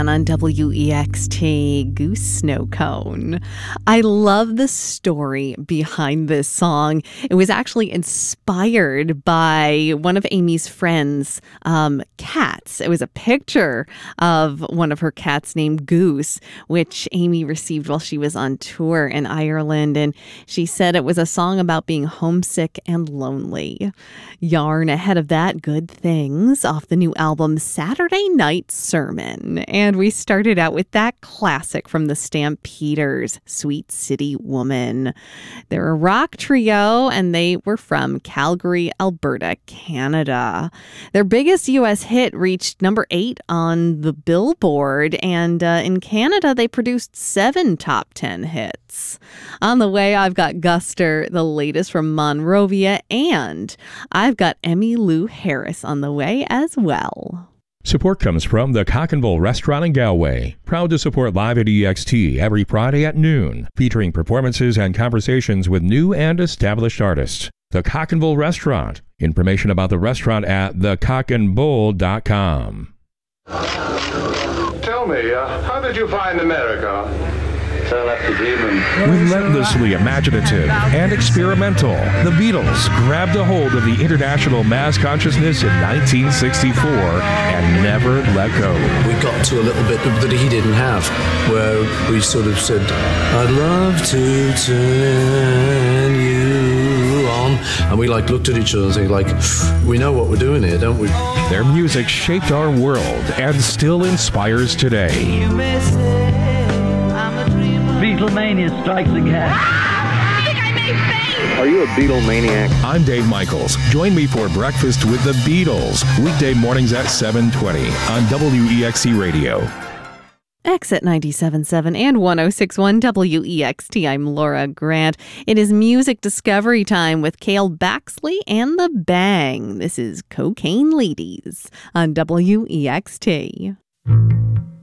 on WEXT, Goose Snow Cone. I love the story behind this song. It was actually inspired by one of Amy's friends' cats. It was a picture of one of her cats named Goose, which Amy received while she was on tour in Ireland. And she said it was a song about being homesick and lonely. Yarn ahead of that, Good Things, off the new album Saturday Night Sermon. And we started out with that classic from the Stampeders, Sweet City Woman. They're a rock trio, and they were from Calgary, Alberta, Canada. Their biggest U.S. hit reached number 8 on the Billboard, and in Canada, they produced 7 top 10 hits. On the way, I've got Guster, the latest from Monrovia, and I've got Emmylou Harris on the way as well. Support comes from the Cock and Bull Restaurant in Galway. Proud to support Live at EXT every Friday at noon, featuring performances and conversations with new and established artists. The Cock and Bull Restaurant. Information about the restaurant at thecockandbull.com. Tell me, how did you find America? Relentlessly imaginative and experimental, the Beatles grabbed a hold of the international mass consciousness in 1964 and never let go. We got to a little bit that he didn't have, where we sort of said, I'd love to turn you on. And we looked at each other and said, we know what we're doing here, don't we? Their music shaped our world and still inspires today. You may say I'm a dreamer. Beatlemania strikes again. I think I may faint. Are you a Beatle maniac? I'm Dave Michaels. Join me for Breakfast with the Beatles, weekday mornings at 7:20 on WEXC Radio. Exit 97.7 and 106.1 WEXT. I'm Laura Grant. It is music discovery time with Cale Baxley and the Bang. This is Cocaine Ladies on WEXT.